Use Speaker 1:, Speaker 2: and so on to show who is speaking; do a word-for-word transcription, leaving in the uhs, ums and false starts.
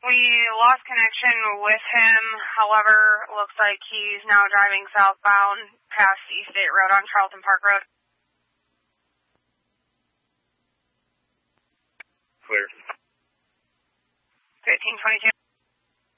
Speaker 1: We lost connection with him. However, looks like he's now driving southbound past East State Road on Charlton Park Road.